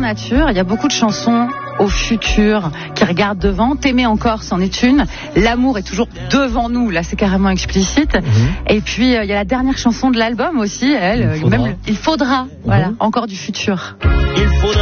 nature, il y a beaucoup de chansons au futur qui regardent devant. T'aimer encore, c'en est une. L'amour est toujours devant nous, là c'est carrément explicite. Et puis il y a la dernière chanson de l'album aussi, il faudra. Voilà, encore du futur. Il faudra